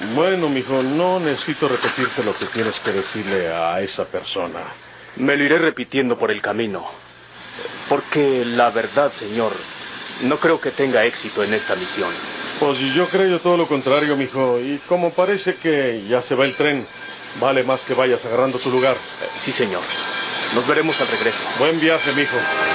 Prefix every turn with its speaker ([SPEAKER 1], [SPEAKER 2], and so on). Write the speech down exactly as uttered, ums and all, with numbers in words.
[SPEAKER 1] Bueno, mijo, no necesito repetirte lo que tienes que decirle a esa persona.
[SPEAKER 2] Me lo iré repitiendo por el camino. Porque la verdad, señor, no creo que tenga éxito en esta misión.
[SPEAKER 1] Pues yo creo todo lo contrario, mijo. Y como parece que ya se va el tren, vale más que vayas agarrando tu lugar.
[SPEAKER 2] Eh, sí, señor. Nos veremos al regreso.
[SPEAKER 1] Buen viaje, mijo.